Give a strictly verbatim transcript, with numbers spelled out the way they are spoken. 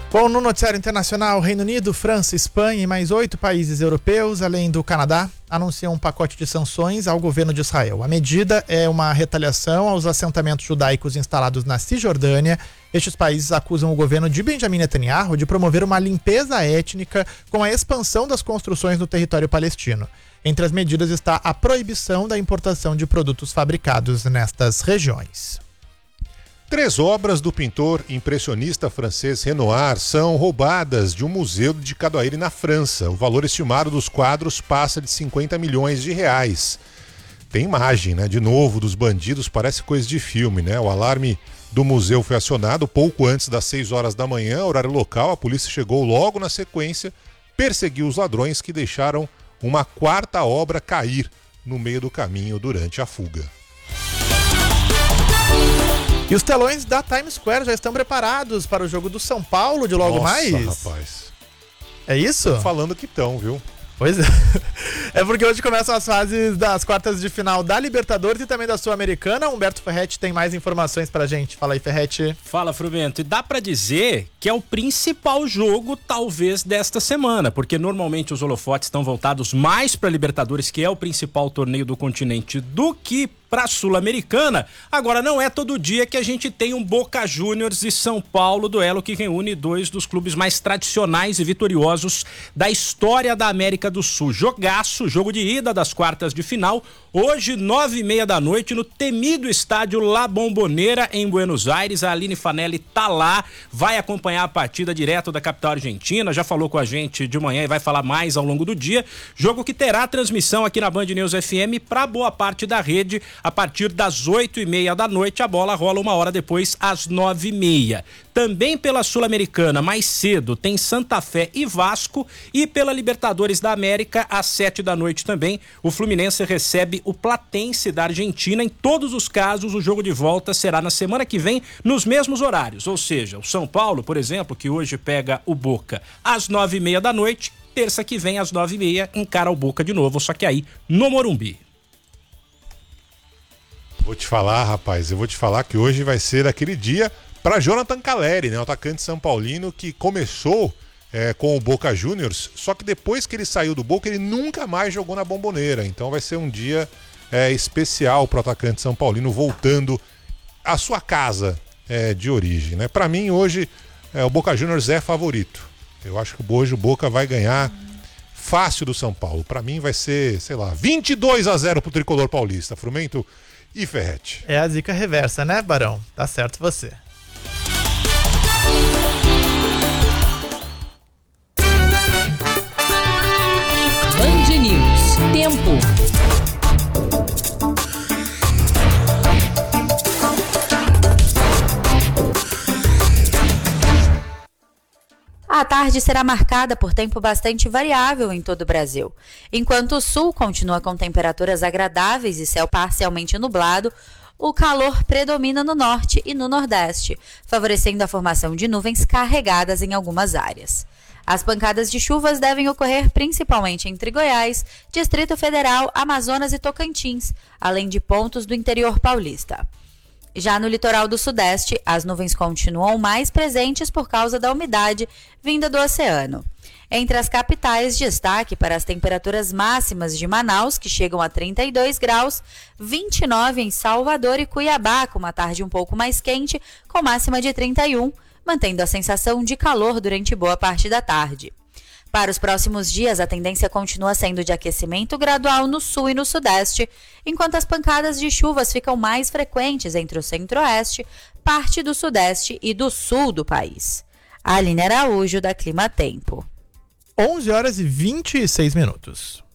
Bom, no noticiário internacional, Reino Unido, França, Espanha e mais oito países europeus, além do Canadá, anunciam um pacote de sanções ao governo de Israel. A medida é uma retaliação aos assentamentos judaicos instalados na Cisjordânia. Estes países acusam o governo de Benjamin Netanyahu de promover uma limpeza étnica com a expansão das construções no território palestino. Entre as medidas está a proibição da importação de produtos fabricados nestas regiões. Três obras do pintor impressionista francês Renoir são roubadas de um museu de Cadoaire, na França. O valor estimado dos quadros passa de cinquenta milhões de reais. Tem imagem, né? De novo, dos bandidos, parece coisa de filme, né? O alarme do museu foi acionado pouco antes das seis horas da manhã, horário local. A polícia chegou logo na sequência, perseguiu os ladrões que deixaram uma quarta obra cair no meio do caminho durante a fuga. E os telões da Times Square já estão preparados para o jogo do São Paulo de logo Nossa, mais? rapaz. É isso? Tô falando que estão, viu? Pois é. É porque hoje começam as fases das quartas de final da Libertadores e também da Sul-Americana. Humberto Ferretti tem mais informações pra gente. Fala aí, Ferretti. Fala, Frumento. E dá pra dizer que é o principal jogo, talvez, desta semana, porque normalmente os holofotes estão voltados mais pra Libertadores, que é o principal torneio do continente, do que para a Sul-Americana. Agora, não é todo dia que a gente tem um Boca Juniors e São Paulo, duelo que reúne dois dos clubes mais tradicionais e vitoriosos da história da América do Sul. Jogaço, jogo de ida das quartas de final, hoje, nove e meia da noite, no temido estádio La Bombonera, em Buenos Aires. A Aline Fanelli tá lá, vai acompanhar a partida direto da capital argentina, já falou com a gente de manhã e vai falar mais ao longo do dia. Jogo que terá transmissão aqui na Band News F M para boa parte da rede, a partir das oito e meia da noite. A bola rola uma hora depois, às nove e meia. Também pela Sul-Americana, mais cedo, tem Santa Fé e Vasco. E pela Libertadores da América, às sete da noite também, o Fluminense recebe o Platense da Argentina. Em todos os casos, o jogo de volta será na semana que vem, nos mesmos horários. Ou seja, o São Paulo, por exemplo, que hoje pega o Boca às nove e meia da noite, terça que vem, às nove e meia, encara o Boca de novo, só que aí no Morumbi. Vou te falar, rapaz, eu vou te falar que hoje vai ser aquele dia para Jonathan Calleri, né, o atacante são paulino que começou é, com o Boca Juniors, só que depois que ele saiu do Boca, ele nunca mais jogou na Bombonera. Então vai ser um dia é, especial para o atacante são paulino voltando à sua casa é, de origem, né? Para mim hoje é, o Boca Juniors é favorito. Eu acho que hoje o Boca vai ganhar fácil do São Paulo. Para mim vai ser, sei lá, vinte e dois a zero pro tricolor paulista. Frumento e Ferretti. É a zica reversa, né, Barão? Tá certo você. Band News. Tempo. A tarde será marcada por tempo bastante variável em todo o Brasil. Enquanto o sul continua com temperaturas agradáveis e céu parcialmente nublado, o calor predomina no norte e no nordeste, favorecendo a formação de nuvens carregadas em algumas áreas. As pancadas de chuvas devem ocorrer principalmente entre Goiás, Distrito Federal, Amazonas e Tocantins, além de pontos do interior paulista. Já no litoral do sudeste, as nuvens continuam mais presentes por causa da umidade vinda do oceano. Entre as capitais, destaque para as temperaturas máximas de Manaus, que chegam a trinta e dois graus, vinte e nove em Salvador e Cuiabá, com uma tarde um pouco mais quente, com máxima de trinta e um, mantendo a sensação de calor durante boa parte da tarde. Para os próximos dias, a tendência continua sendo de aquecimento gradual no sul e no sudeste, enquanto as pancadas de chuvas ficam mais frequentes entre o centro-oeste, parte do sudeste e do sul do país. Aline Araújo, da Clima Tempo. onze horas e vinte e seis minutos.